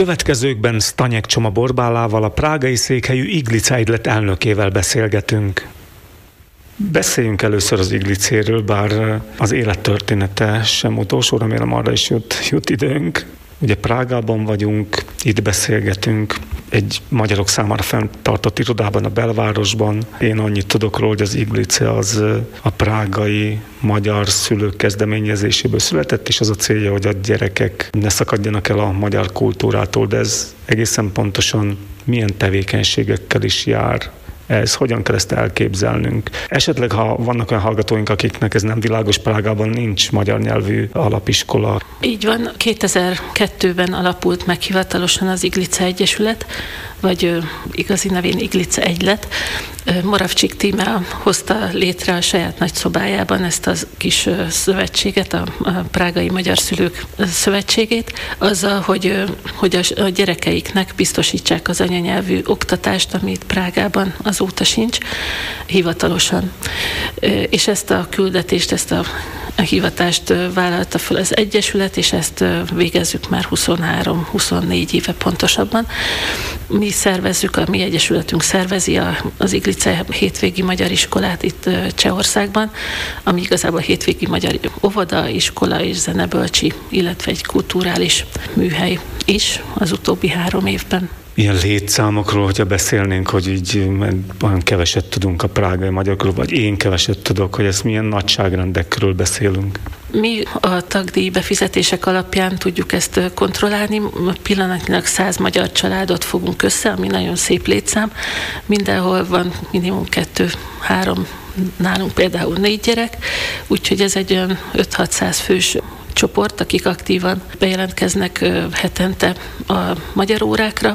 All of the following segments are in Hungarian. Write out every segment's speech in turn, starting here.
következőkben Staněk Csoma Borbálával, a prágai székhelyű Iglice egylet elnökével beszélgetünk. Beszéljünk először az Iglicéről, bár az élettörténete sem utolsó, remélem arra is jut időnk. Ugye Prágában vagyunk, itt beszélgetünk, egy magyarok számára fenntartott irodában a belvárosban. Én annyit tudok róla, hogy az Iglice az a prágai magyar szülők kezdeményezéséből született, és az a célja, hogy a gyerekek ne szakadjanak el a magyar kultúrától, de ez egészen pontosan milyen tevékenységekkel is jár. Ez hogyan kell ezt elképzelnünk? Esetleg, ha vannak olyan hallgatóink, akiknek ez nem világos, Prágában nincs magyar nyelvű alapiskola. Így van, 2002-ben alapult meg hivatalosan az Iglice Egyesület, vagy igazi nevén Iglice Egylet. Moravcsik Tímea hozta létre a saját nagy szobájában ezt a kis szövetséget, a Prágai Magyar Szülők Szövetségét, azzal, hogy a gyerekeiknek biztosítsák az anyanyelvű oktatást, amit Prágában azóta sincs, hivatalosan. És ezt a küldetést, ezt a hivatást vállalta fel az Egyesület, és ezt végezzük már 23-24 éve pontosabban. Mi szervezzük, a mi egyesületünk szervezi az Iglice hétvégi magyar iskolát itt Csehországban, ami igazából hétvégi magyar óvoda, iskola és zenebölcsi, illetve egy kulturális műhely is az utóbbi 3 évben. Ilyen létszámokról, hogyha beszélnénk, hogy így olyan keveset tudunk a prágai magyarokról, vagy én keveset tudok, hogy ezt milyen nagyságrendekről beszélünk. Mi a tagdíj befizetések alapján tudjuk ezt kontrollálni. Pillanatnyilag 100 magyar családot fogunk össze, ami nagyon szép létszám. Mindenhol van minimum 2-3, nálunk például 4 gyerek, úgyhogy ez egy olyan 5-600 fős csoport, akik aktívan bejelentkeznek hetente a magyar órákra,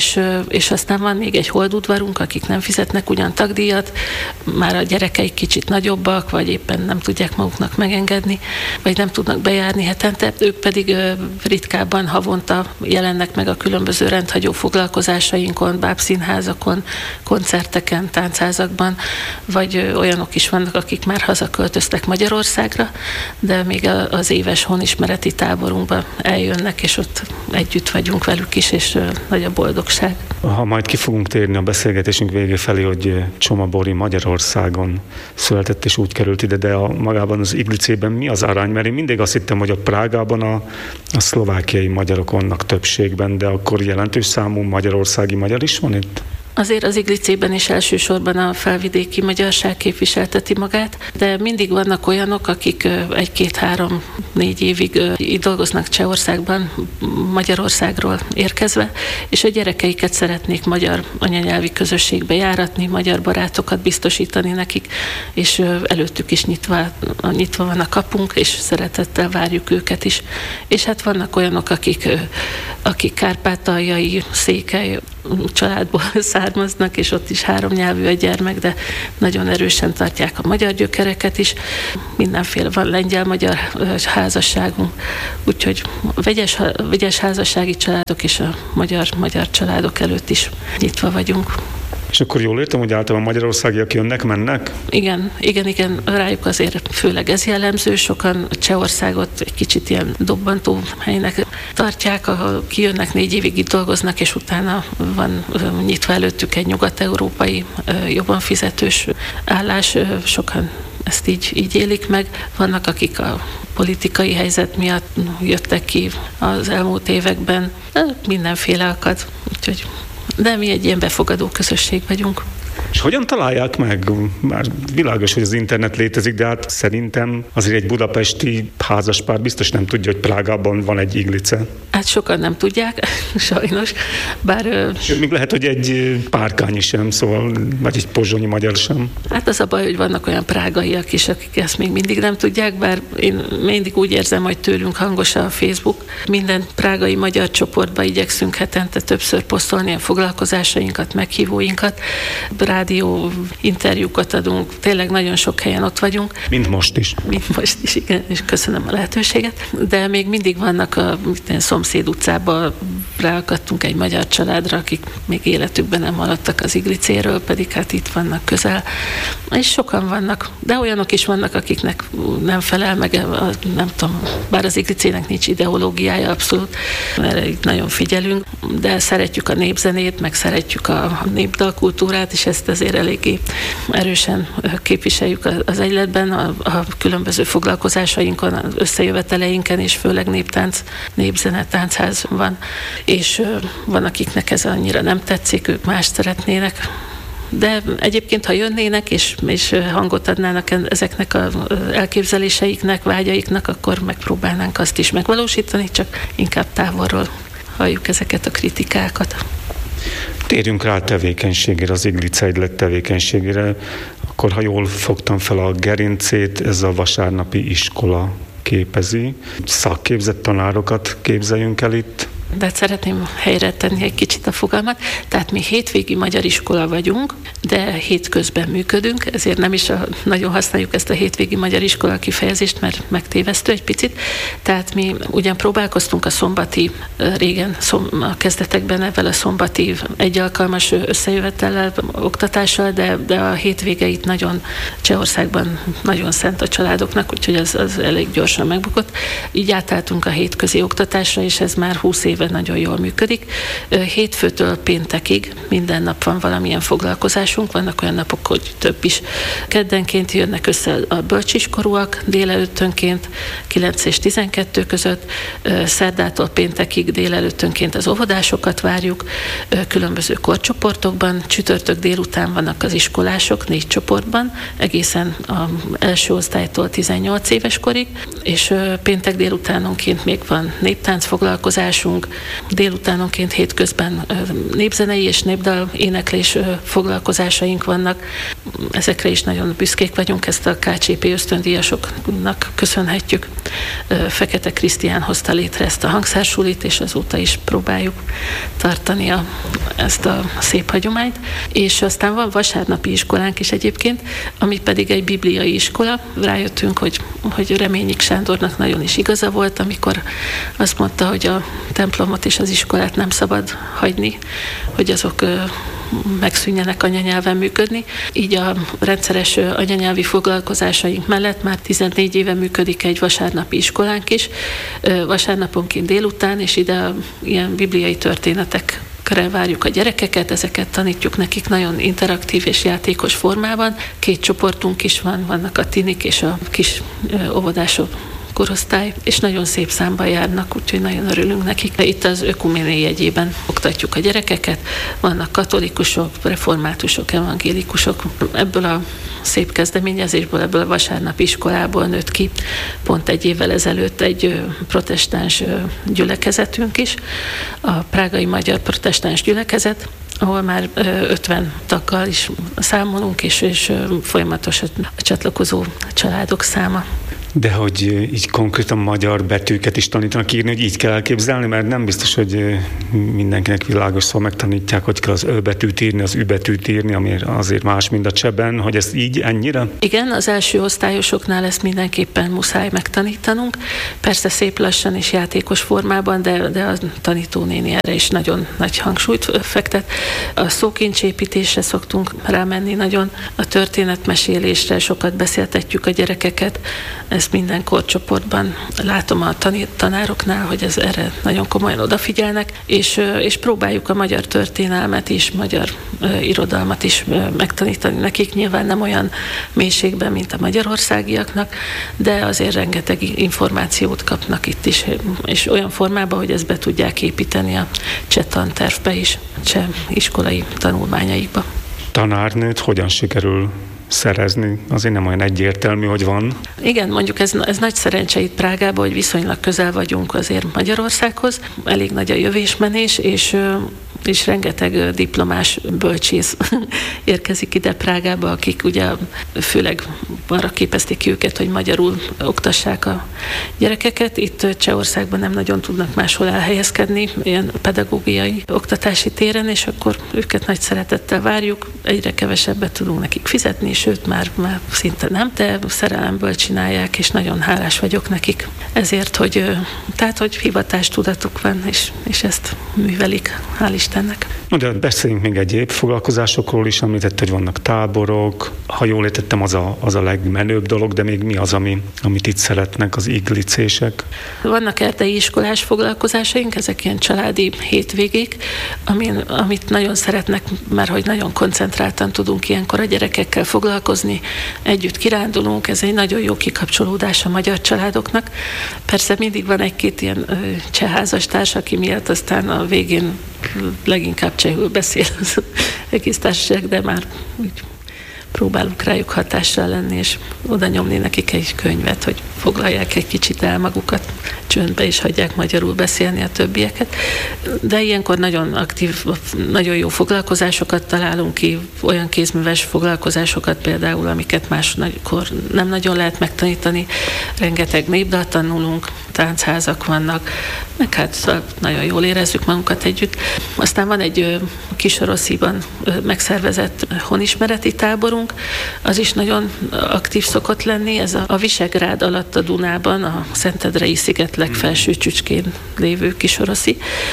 és aztán van még egy holdudvarunk, akik nem fizetnek ugyan tagdíjat, már a gyerekeik kicsit nagyobbak, vagy éppen nem tudják maguknak megengedni, vagy nem tudnak bejárni hetente, ők pedig ritkábban havonta jelennek meg a különböző rendhagyó foglalkozásainkon, bábszínházakon, koncerteken, táncházakban, vagy olyanok is vannak, akik már hazaköltöztek Magyarországra, de még az éves honismereti táborunkba eljönnek, és ott együtt vagyunk velük is, és nagy a boldogság. Ha majd ki fogunk térni a beszélgetésünk végé felé, hogy Csoma Bori Magyarországon született, és úgy került ide, de magában az Iglicében mi az arány? Mert én mindig azt hittem, hogy a Prágában a szlovákiai magyarok vannak többségben, de akkor jelentős számú magyarországi magyar is van itt? Azért az Iglicében is elsősorban a felvidéki magyarság képviselteti magát, de mindig vannak olyanok, akik 1-2-3-4 évig itt dolgoznak Csehországban, Magyarországról érkezve, és a gyerekeiket szeretnék magyar anyanyelvi közösségbe járatni, magyar barátokat biztosítani nekik, és előttük is nyitva van a kapunk, és szeretettel várjuk őket is. És hát vannak olyanok, akik kárpátaljai, székely családból származnak, és ott is 3 nyelvű a gyermek, de nagyon erősen tartják a magyar gyökereket is. Mindenféle van lengyel-magyar házasságunk, úgyhogy vegyes házassági családok és a magyar családok előtt is nyitva vagyunk. És akkor jól értem, hogy általában magyarországiak jönnek, mennek? Igen, rájuk azért főleg ez jellemző. Sokan Csehországot egy kicsit ilyen dobbantó helynek tartják, ahol kijönnek 4 évig itt dolgoznak, és utána van nyitva előttük egy nyugat-európai, jobban fizetős állás. Sokan ezt így élik meg. Vannak, akik a politikai helyzet miatt jöttek ki az elmúlt években. Mindenféle akad, úgyhogy de mi egy ilyen befogadó közösség vagyunk. És hogyan találják meg? Már világos, hogy az internet létezik, de hát szerintem azért egy budapesti házaspár biztos nem tudja, hogy Prágában van egy Iglice. Hát sokan nem tudják, sajnos. Sőt, még lehet, hogy egy párkányi sem, szóval, vagy egy pozsonyi magyar sem. Hát az a baj, hogy vannak olyan prágaiak is, akik ezt még mindig nem tudják, bár én mindig úgy érzem, hogy tőlünk hangos a Facebook. Minden prágai magyar csoportba igyekszünk hetente többször posztolni a foglalkozásainkat, meghívóinkat. rádió, interjúkat adunk, tényleg nagyon sok helyen ott vagyunk. Mint most is. Mint most is, igen, és köszönöm a lehetőséget. De még mindig vannak a szomszéd utcában, ráakadtunk egy magyar családra, akik még életükben nem hallottak az Iglicéről, pedig hát itt vannak közel. És sokan vannak, de olyanok is vannak, akiknek nem felel meg, nem tudom, bár az Iglicének nincs ideológiája abszolút, erre nagyon figyelünk, de szeretjük a népzenét, meg szeretjük a népdalkultúrát, és ezt azért eléggé erősen képviseljük az egyletben, a különböző foglalkozásainkon, az összejöveteleinken, és főleg néptánc, népzene, táncház van, és van, akiknek ez annyira nem tetszik, ők mást szeretnének. De egyébként, ha jönnének és hangot adnának ezeknek az elképzeléseiknek, vágyaiknak, akkor megpróbálnánk azt is megvalósítani, csak inkább távolról halljuk ezeket a kritikákat. Térjünk rá a tevékenységére, az Iglice Egylet tevékenységére. Akkor, ha jól fogtam fel a gerincét, ez a vasárnapi iskola képezi. Szakképzett tanárokat képzeljünk el itt. De szeretném helyre tenni egy kicsit a fogalmat. Tehát mi hétvégi magyar iskola vagyunk, de hétközben működünk, ezért nem is nagyon használjuk ezt a hétvégi magyar iskola kifejezést, mert megtévesztő egy picit. Tehát mi ugyan próbálkoztunk a szombati, régen a kezdetekben ezzel a szombati egyalkalmas összejövetellel, oktatással, de a hétvégeit nagyon Csehországban nagyon szent a családoknak, úgyhogy az elég gyorsan megbukott. Így átálltunk a hétközi oktatásra, és ez már 20 éve nagyon jól működik. Hétfőtől péntekig minden nap van valamilyen foglalkozásunk, vannak olyan napok, hogy több is. Keddenként jönnek össze a bölcsiskorúak délelőttönként 9 és 12 között, szerdától péntekig délelőttönként az óvodásokat várjuk, különböző korcsoportokban, csütörtök délután vannak az iskolások 4 csoportban, egészen az első osztálytól 18 éves korig, és péntek délutánonként még van néptánc foglalkozásunk, délutánonként hétközben népzenei és népdal éneklés foglalkozásaink vannak. Ezekre is nagyon büszkék vagyunk, ezt a KCP ösztöndíjasoknak köszönhetjük. Fekete Krisztián hozta létre ezt a hangszersulit, és azóta is próbáljuk tartani ezt a szép hagyományt. És aztán van vasárnapi iskolánk is egyébként, ami pedig egy bibliai iskola. Rájöttünk, hogy Reményik Sándornak nagyon is igaza volt, amikor azt mondta, hogy a templomot és az iskolát nem szabad hagyni, hogy azok megszűnjenek anyanyelven működni. Így a rendszeres anyanyelvi foglalkozásaink mellett már 14 éve működik egy vasárnapi iskolánk is, vasárnaponként délután, és ide ilyen bibliai történetekre várjuk a gyerekeket, ezeket tanítjuk nekik nagyon interaktív és játékos formában. 2 csoportunk is van, vannak a tinik és a kis óvodások korosztály, és nagyon szép számban járnak, úgyhogy nagyon örülünk nekik. Itt az ökuméné jegyében oktatjuk a gyerekeket, vannak katolikusok, reformátusok, evangélikusok. Ebből a szép kezdeményezésből, ebből a vasárnapi iskolából nőtt ki pont egy évvel ezelőtt egy protestáns gyülekezetünk is, a Prágai Magyar Protestáns Gyülekezet, ahol már 50 taggal is számolunk, és folyamatos a csatlakozó családok száma. De hogy így konkrétan magyar betűket is tanítanak írni, hogy így kell elképzelni, mert nem biztos, hogy mindenkinek világos, szóval megtanítják, hogy kell az Ö betűt írni, az Ü betűt írni, ami azért más, mint a cseben, hogy ez így ennyire? Igen, az első osztályosoknál ezt mindenképpen muszáj megtanítanunk. Persze szép lassan és játékos formában, de a tanítónéni erre is nagyon nagy hangsúlyt fektet. A szókincsépítésre szoktunk rámenni nagyon, a történetmesélésre sokat beszéltetjük a gyerekeket. Ezt minden korcsoportban látom a tanároknál, hogy erre nagyon komolyan odafigyelnek, és próbáljuk a magyar történelmet is, magyar irodalmat is megtanítani nekik. Nyilván nem olyan mélységben, mint a magyarországiaknak, de azért rengeteg információt kapnak itt is, és olyan formában, hogy ezt be tudják építeni a cseh tantervbe is, cseh iskolai tanulmányaikba. Tanárnőt hogyan sikerül szerezni. Azért nem olyan egyértelmű, hogy van. Igen, mondjuk ez nagy szerencse itt Prágában, hogy viszonylag közel vagyunk azért Magyarországhoz. Elég nagy a jövésmenés, és rengeteg diplomás bölcsész érkezik ide Prágába, akik ugye főleg arra képezték ki őket, hogy magyarul oktassák a gyerekeket. Itt Csehországban nem nagyon tudnak máshol elhelyezkedni, ilyen pedagógiai oktatási téren, és akkor őket nagy szeretettel várjuk. Egyre kevesebbet tudunk nekik fizetni, sőt már szinte nem, de szerelemből csinálják, és nagyon hálás vagyok nekik ezért, hogy hivatástudatuk van, és ezt művelik, hál' Istennek. No, de beszéljünk még egyéb foglalkozásokról is, említett, hogy vannak táborok. Ha jól értettem, az a legmenőbb dolog, de még mi az, amit itt szeretnek az iglicések? Vannak erdei iskolás foglalkozásaink, ezek ilyen családi hétvégék, amit nagyon szeretnek, mert hogy nagyon koncentráltan tudunk ilyenkor a gyerekekkel foglalkozni, együtt kirándulunk, ez egy nagyon jó kikapcsolódás a magyar családoknak. Persze mindig van egy-két ilyen cseh házastárs, aki miatt aztán a végén leginkább csehül beszél az egész társaság, de már úgy próbálunk rájuk hatással lenni, és oda nyomni nekik egy könyvet, hogy foglalják egy kicsit el magukat csöndbe, és hagyják magyarul beszélni a többieket. De ilyenkor nagyon aktív, nagyon jó foglalkozásokat találunk ki, olyan kézműves foglalkozásokat például, amiket máskor nem nagyon lehet megtanítani. Rengeteg népdalt tanulunk, táncházak vannak, meg hát nagyon jól érezzük magunkat együtt. Aztán van egy Kisorossziban megszervezett honismereti táborunk, az is nagyon aktív szokott lenni, ez a Visegrád alatt a Dunában, a Szentendrei sziget legfelső csücskén lévő Kisoroszi.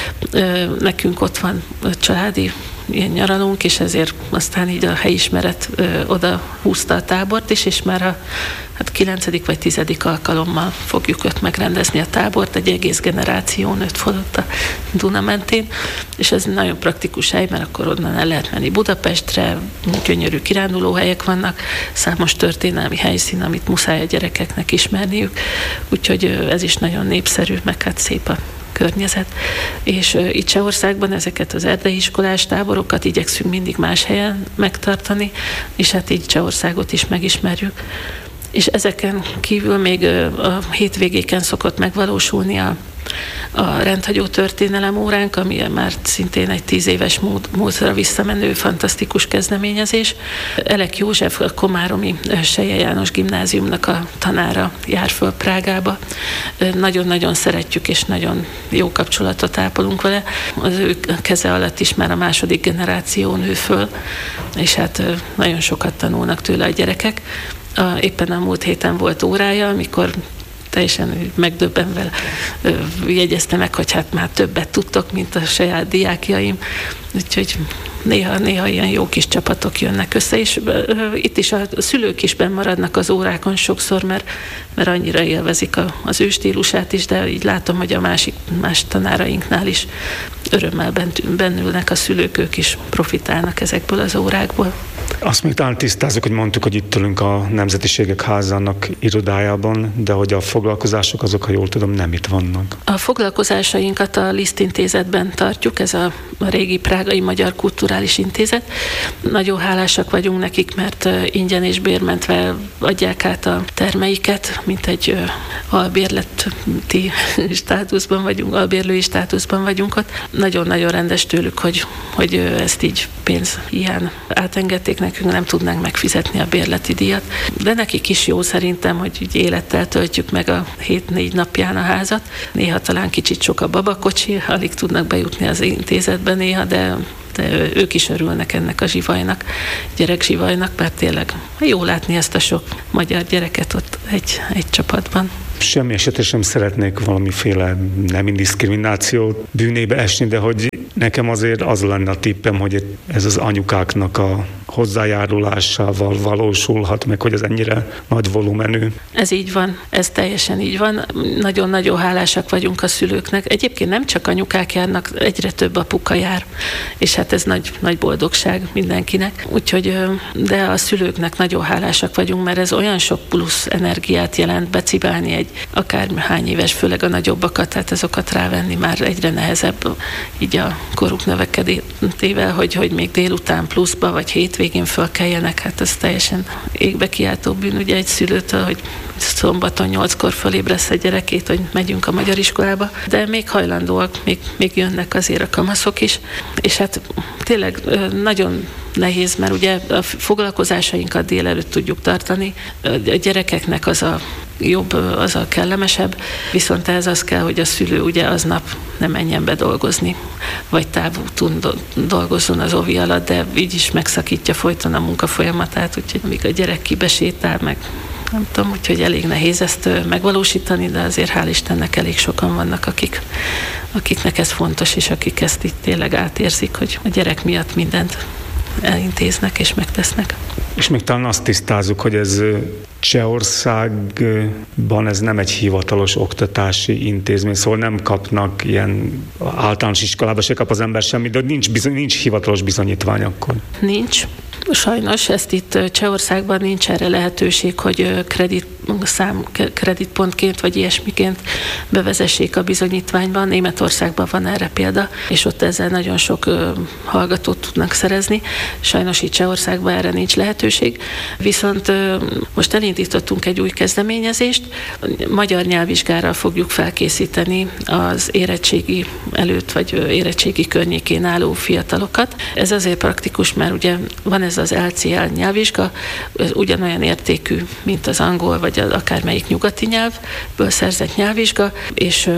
Nekünk ott van családi ilyen nyaralunk, és ezért aztán így a helyismeret oda húzta a tábort is, és már a 9. vagy 10. alkalommal fogjuk ott megrendezni a tábort, egy egész generáció nőtt fel ott a Duna mentén, és ez nagyon praktikus hely, mert akkor onnan el lehet menni Budapestre, gyönyörű kirándulóhelyek vannak, számos történelmi helyszín, amit muszáj a gyerekeknek ismerniük, úgyhogy ez is nagyon népszerű, meg hát szép a környezet. És itt Csehországban ezeket az erdei iskolás táborokat igyekszünk mindig más helyen megtartani, és hát így Csehországot is megismerjük. És ezeken kívül még a hétvégéken szokott megvalósulni a rendhagyó történelem óránk, ami már szintén egy 10 éves múltra visszamenő fantasztikus kezdeményezés. Elek József, a komáromi Selye János gimnáziumnak a tanára jár föl Prágába. Nagyon-nagyon szeretjük, és nagyon jó kapcsolatot ápolunk vele. Az ő keze alatt is már a második generáció nő föl, és hát nagyon sokat tanulnak tőle a gyerekek. Éppen a múlt héten volt órája, amikor teljesen megdöbbenve jegyezte meg, hogy hát már többet tudtok, mint a saját diákjaim. Úgyhogy néha ilyen jó kis csapatok jönnek össze, és itt is a szülők is benn maradnak az órákon sokszor, mert annyira élvezik az ő stílusát is, de így látom, hogy a más tanárainknál is örömmel bennülnek a szülők, ők is profitálnak ezekből az órákból. Azt még talán tisztázzuk, hogy mondtuk, hogy itt ülünk a Nemzetiségek Házának irodájában, de hogy a foglalkozások azok, ha jól tudom, nem itt vannak. A foglalkozásainkat a Liszt Intézetben tartjuk, ez a régi prágai Magyar Kulturális Intézet. Nagyon hálásak vagyunk nekik, mert ingyen és bérmentve adják át a termeiket, mint egy albérleti státuszban vagyunk, albérlői státuszban vagyunk ott. Nagyon-nagyon rendes tőlük, hogy ezt így pénz ilyen átengedték nekünk, nem tudnánk megfizetni a bérleti díjat. De nekik is jó szerintem, hogy úgy élettel töltjük meg a 7-4 napján a házat. Néha talán kicsit sok a babakocsi, alig tudnak bejutni az intézetbe néha, de ők is örülnek ennek a zsivajnak, gyerekzsivajnak, mert tényleg jó látni ezt a sok magyar gyereket ott egy csapatban. Semmi esetre sem szeretnék valamiféle nem diszkrimináció bűnébe esni, de hogy nekem azért az lenne a tippem, hogy ez az anyukáknak a hozzájárulásával valósulhat meg, hogy ez ennyire nagy volumenű. Ez így van, ez teljesen így van. Nagyon-nagyon hálásak vagyunk a szülőknek. Egyébként nem csak anyukák járnak, egyre több apuka jár, és hát ez nagy boldogság mindenkinek. Úgyhogy, de a szülőknek nagyon hálásak vagyunk, mert ez olyan sok plusz energiát jelent becibálni egy akárhány éves, főleg a nagyobbakat, tehát azokat rávenni már egyre nehezebb így a koruk növekedésével, hogy még délután pluszba, vagy hétvégén végén fölkeljenek. Hát ez teljesen égbe kiáltó bűn, ugye egy szülőtől, hogy szombaton 8-kor fölébresz a gyerekét, hogy megyünk a magyar iskolába, de még hajlandóak, még jönnek azért a kamaszok is, és hát tényleg nagyon nehéz, mert ugye a foglalkozásainkat délelőtt tudjuk tartani, a gyerekeknek az a jobb, az a kellemesebb, viszont ez az kell, hogy a szülő ugye aznap nem menjen be dolgozni, vagy távúton dolgozzon az óvi alatt, de így is megszakítja folyton a munka folyamatát, úgyhogy amíg a gyerek kibesétál, meg nem tudom, úgyhogy elég nehéz ezt megvalósítani, de azért hál' Istennek elég sokan vannak, akiknek ez fontos, és akik ezt itt tényleg átérzik, hogy a gyerek miatt mindent elintéznek és megtesznek. És még talán azt tisztázzuk, hogy ez Csehországban ez nem egy hivatalos oktatási intézmény, szóval nem kapnak ilyen általános iskolába, se kap az ember semmit, de nincs hivatalos bizonyítvány akkor. Nincs. Sajnos ezt itt Csehországban nincs erre lehetőség, hogy kreditpontként vagy ilyesmiként bevezessék a bizonyítványban. Németországban van erre példa, és ott ezzel nagyon sok hallgatót tudnak szerezni. Sajnos itt Csehországban erre nincs lehetőség. Viszont most elindítottunk egy új kezdeményezést. Magyar nyelvvizsgára fogjuk felkészíteni az érettségi előtt, vagy érettségi környékén álló fiatalokat. Ez azért praktikus, mert ugye van ez az LCL nyelvvizsga, ugyanolyan értékű, mint az angol, vagy akármelyik nyugati nyelvből szerzett nyelvvizsga, és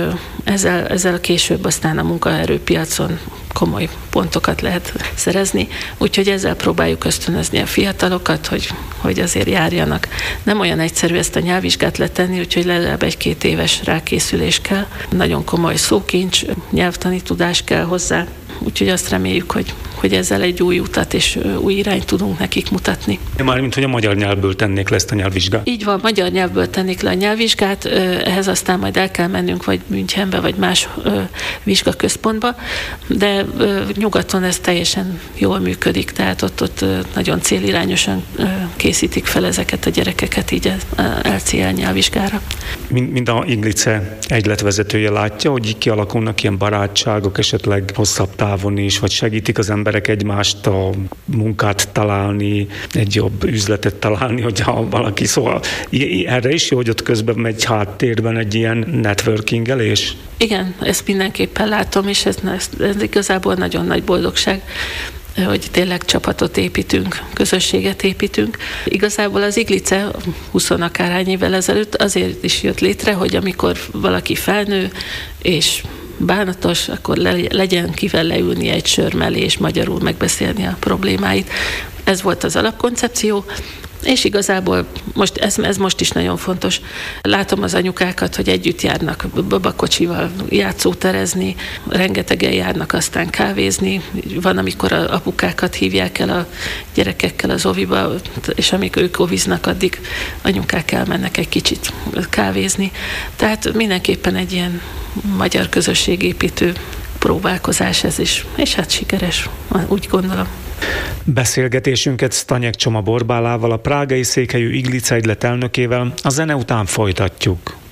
ezzel később aztán a munkaerőpiacon komoly pontokat lehet szerezni, úgyhogy ezzel próbáljuk ösztönözni a fiatalokat, hogy azért járjanak. Nem olyan egyszerű ezt a nyelvvizsgát letenni, úgyhogy legalább 1-2 éves rákészülés kell. Nagyon komoly szókincs, nyelvtani tudás kell hozzá, úgyhogy azt reméljük, hogy ezzel egy új utat és új irányt tudunk nekik mutatni. Mármint, hogy a magyar nyelvből tennék le ezt a nyelvvizsgát. Így van, magyar nyelvből tennék le a nyelvvizsgát, ehhez aztán majd el kell mennünk vagy Münchenbe, vagy más vizsgaközpontba, de nyugaton ez teljesen jól működik, tehát ott nagyon célirányosan készítik fel ezeket a gyerekeket így a LCL nyelvvizsgára. Mind a Iglice egyletvezetője látja, hogy így kialakulnak ilyen barátságok, esetleg hosszabb távon is, vagy segítik az emberek egymást a munkát találni, egy jobb üzletet találni, hogyha valaki, szóval erre is jó, hogy ott közben megy háttérben egy ilyen networkingelés? Igen, ezt mindenképpen látom, és ez igazából nagyon nagy boldogság, hogy tényleg csapatot építünk, közösséget építünk. Igazából az Iglice 20 akárhány évvel ezelőtt azért is jött létre, hogy amikor valaki felnő, és bánatos, akkor legyen kivel leülni egy sör mellé, és magyarul megbeszélni a problémáit. Ez volt az alapkoncepció, és igazából ez most is nagyon fontos. Látom az anyukákat, hogy együtt járnak babakocsival játszóterezni, rengetegen járnak aztán kávézni. Van, amikor az apukákat hívják el a gyerekekkel az oviba, és amikor ők oviznak, addig anyukák elmennek egy kicsit kávézni. Tehát mindenképpen egy ilyen magyar közösségépítő próbálkozás ez is, és hát sikeres, úgy gondolom. Beszélgetésünket Staněk Csoma Borbálával, a prágai székhelyű Iglice egylet elnökével a zene után folytatjuk.